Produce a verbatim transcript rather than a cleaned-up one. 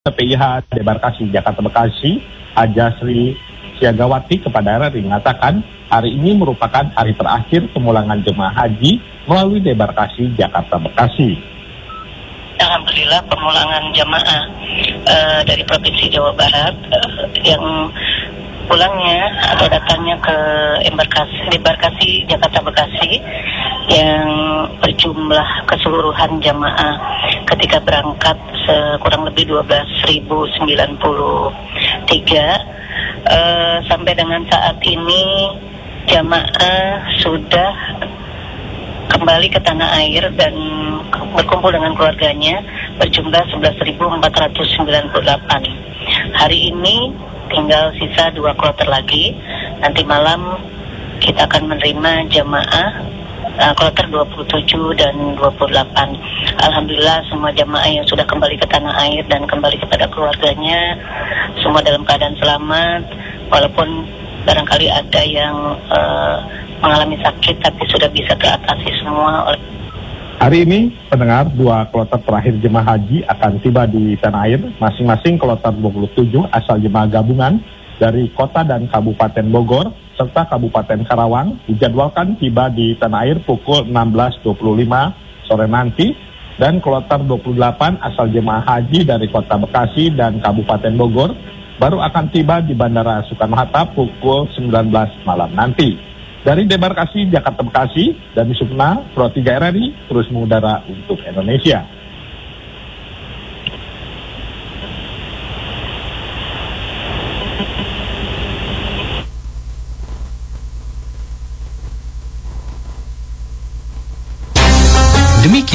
P I H Debarkasi Jakarta Bekasi, Haja Sri Siagawati kepada R R I mengatakan hari ini merupakan hari terakhir pemulangan jemaah haji melalui Debarkasi Jakarta Bekasi. Alhamdulillah pemulangan jemaah uh, dari Provinsi Jawa Barat uh, yang pulangnya atau datangnya ke embarkasi Debarkasi Jakarta Bekasi yang berjumlah keseluruhan jemaah ketika berangkat kurang lebih dua belas ribu sembilan puluh tiga uh, sampai dengan saat ini jemaah sudah kembali ke tanah air dan berkumpul dengan keluarganya berjumlah sebelas ribu empat ratus sembilan puluh delapan. Hari ini tinggal sisa dua kloter lagi. Nanti malam kita akan menerima jemaah uh, kloter dua puluh tujuh dan dua puluh delapan. Alhamdulillah semua jemaah yang sudah kembali ke tanah air dan kembali kepada keluarganya semua dalam keadaan selamat, walaupun barangkali ada yang uh, mengalami sakit tapi sudah bisa teratasi semua. Hari ini, pendengar, dua kloter terakhir jemaah haji akan tiba di tanah air. Masing-masing kloter dua puluh tujuh asal jemaah gabungan dari kota dan Kabupaten Bogor serta Kabupaten Karawang dijadwalkan tiba di tanah air pukul enam belas dua puluh lima sore nanti. Dan kloter dua puluh delapan asal jemaah haji dari kota Bekasi dan Kabupaten Bogor baru akan tiba di Bandara Soekarno-Hatta pukul sembilan belas malam nanti. Dari Debarkasi Jakarta Bekasi dan di Sukna, Pro tiga R R I terus mengudara untuk Indonesia.